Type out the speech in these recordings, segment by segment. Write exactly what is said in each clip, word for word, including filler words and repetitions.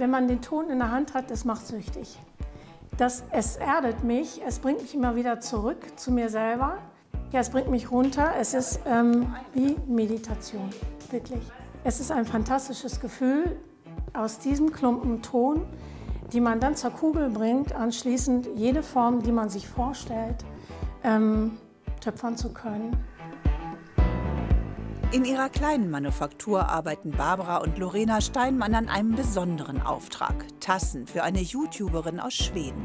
wenn man den Ton in der Hand hat, das macht süchtig. Das, es erdet mich, es bringt mich immer wieder zurück zu mir selber. Ja, es bringt mich runter. Es ist ähm, wie Meditation, wirklich. Es ist ein fantastisches Gefühl, aus diesem Klumpen Ton, die man dann zur Kugel bringt, anschließend jede Form, die man sich vorstellt, ähm, töpfern zu können. In ihrer kleinen Manufaktur arbeiten Barbara und Lorena Steinmann an einem besonderen Auftrag. Tassen für eine YouTuberin aus Schweden.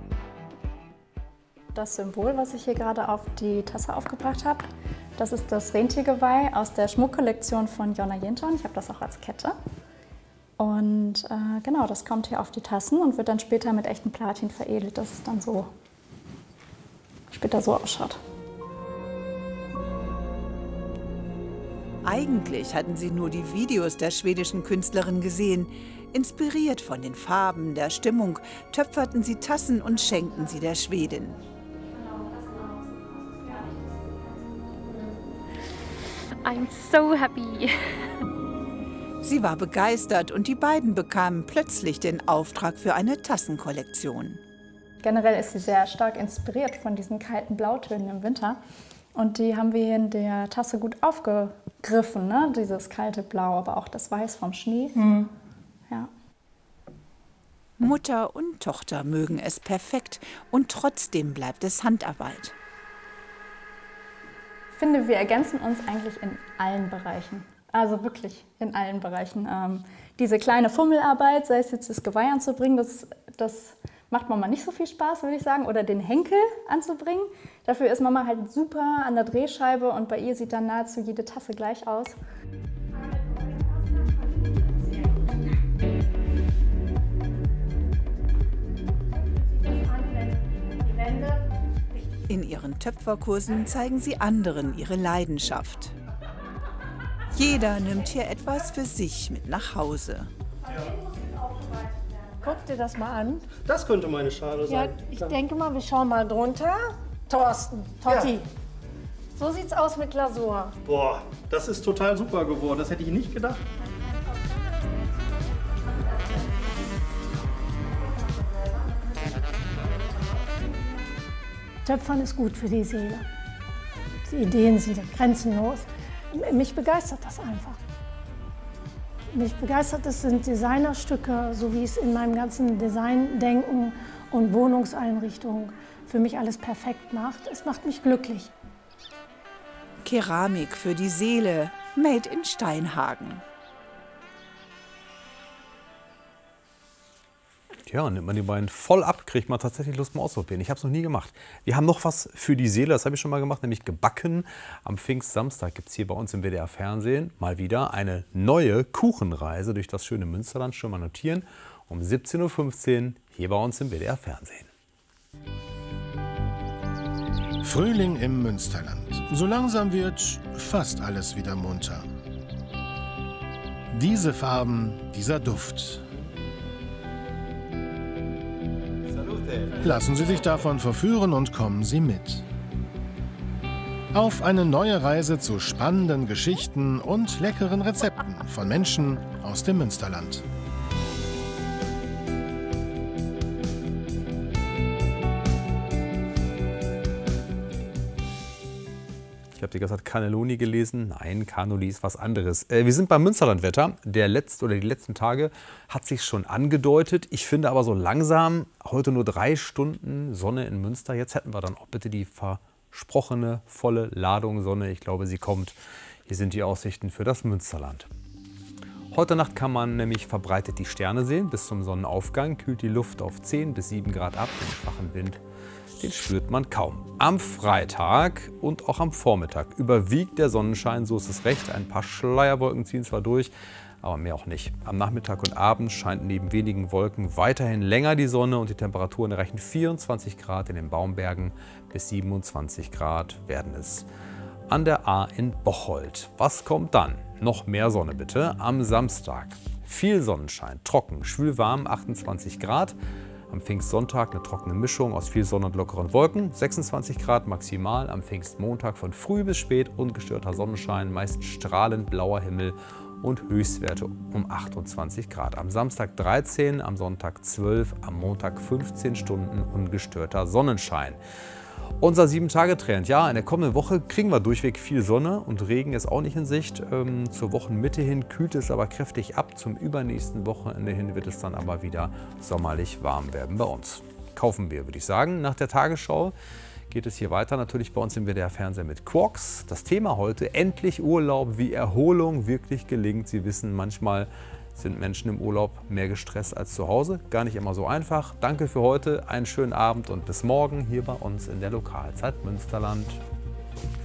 Das Symbol, was ich hier gerade auf die Tasse aufgebracht habe, das ist das Rentiergeweih aus der Schmuckkollektion von Jonna Jenton. Ich habe das auch als Kette. Und äh, genau, das kommt hier auf die Tassen und wird dann später mit echtem Platin veredelt, dass es dann so später so ausschaut. Eigentlich hatten sie nur die Videos der schwedischen Künstlerin gesehen. Inspiriert von den Farben, der Stimmung, töpferten sie Tassen und schenkten sie der Schwedin. I'm so happy. Sie war begeistert und die beiden bekamen plötzlich den Auftrag für eine Tassenkollektion. Generell ist sie sehr stark inspiriert von diesen kalten Blautönen im Winter. Und die haben wir hier in der Tasse gut aufgegriffen, ne? Dieses kalte Blau, aber auch das Weiß vom Schnee. Mhm. Ja. Mutter und Tochter mögen es perfekt und trotzdem bleibt es Handarbeit. Ich finde, wir ergänzen uns eigentlich in allen Bereichen. Also wirklich in allen Bereichen. Ähm, diese kleine Fummelarbeit, sei es jetzt das Geweih anzubringen, das, das macht Mama nicht so viel Spaß, würde ich sagen. Oder den Henkel anzubringen. Dafür ist Mama halt super an der Drehscheibe und bei ihr sieht dann nahezu jede Tasse gleich aus. In ihren Töpferkursen zeigen sie anderen ihre Leidenschaft. Jeder nimmt hier etwas für sich mit nach Hause. Guck dir das mal an. Das könnte meine Schale sein. Ja, ich denke mal, wir schauen mal drunter. Thorsten, Totti. Ja. So sieht's aus mit Glasur. Boah, das ist total super geworden. Das hätte ich nicht gedacht. Töpfern ist gut für die Seele. Die Ideen sind grenzenlos. Mich begeistert das einfach. Mich begeistert es sind Designerstücke, so wie es in meinem ganzen Designdenken und Wohnungseinrichtung für mich alles perfekt macht. Es macht mich glücklich. Keramik für die Seele, made in Steinhagen. Ja, nimmt man die beiden voll ab, kriegt man tatsächlich Lust mal auszuprobieren. Ich habe es noch nie gemacht. Wir haben noch was für die Seele, das habe ich schon mal gemacht, nämlich gebacken. Am Pfingstsamstag gibt es hier bei uns im W D R Fernsehen mal wieder eine neue Kuchenreise durch das schöne Münsterland. Schon mal notieren, um siebzehn Uhr fünfzehn hier bei uns im W D R Fernsehen. Frühling im Münsterland. So langsam wird fast alles wieder munter. Diese Farben, dieser Duft. Lassen Sie sich davon verführen und kommen Sie mit. Auf eine neue Reise zu spannenden Geschichten und leckeren Rezepten von Menschen aus dem Münsterland. Ich habe die ganze Zeit Cannelloni gelesen. Nein, Cannoli ist was anderes. Äh, wir sind beim Münsterlandwetter. Der letzte oder die letzten Tage hat sich schon angedeutet. Ich finde aber so langsam, heute nur drei Stunden Sonne in Münster. Jetzt hätten wir dann auch bitte die versprochene volle Ladung Sonne. Ich glaube, sie kommt. Hier sind die Aussichten für das Münsterland. Heute Nacht kann man nämlich verbreitet die Sterne sehen. Bis zum Sonnenaufgang kühlt die Luft auf zehn bis sieben Grad ab. Den schwachen Wind, den spürt man kaum. Am Freitag und auch am Vormittag überwiegt der Sonnenschein, so ist es recht. Ein paar Schleierwolken ziehen zwar durch, aber mehr auch nicht. Am Nachmittag und Abend scheint neben wenigen Wolken weiterhin länger die Sonne und die Temperaturen erreichen vierundzwanzig Grad in den Baumbergen bis siebenundzwanzig Grad werden es an der Ahr in Bocholt. Was kommt dann? Noch mehr Sonne bitte. Am Samstag viel Sonnenschein, trocken, schwül warm, achtundzwanzig Grad. Am Pfingstsonntag eine trockene Mischung aus viel Sonne und lockeren Wolken, sechsundzwanzig Grad maximal. Am Pfingstmontag von früh bis spät ungestörter Sonnenschein, meist strahlend blauer Himmel und Höchstwerte um achtundzwanzig Grad. Am Samstag dreizehn, am Sonntag zwölf, am Montag fünfzehn Stunden ungestörter Sonnenschein. Unser sieben Tage Trend. Ja, in der kommenden Woche kriegen wir durchweg viel Sonne und Regen ist auch nicht in Sicht. Ähm, zur Wochenmitte hin kühlt es aber kräftig ab. Zum übernächsten Wochenende hin wird es dann aber wieder sommerlich warm werden bei uns. Kaufen wir, würde ich sagen. Nach der Tagesschau geht es hier weiter. Natürlich bei uns im W D R-Fernsehen mit Quarks. Das Thema heute: endlich Urlaub, wie Erholung wirklich gelingt. Sie wissen, manchmal sind Menschen im Urlaub mehr gestresst als zu Hause. Gar nicht immer so einfach. Danke für heute, einen schönen Abend und bis morgen hier bei uns in der Lokalzeit Münsterland.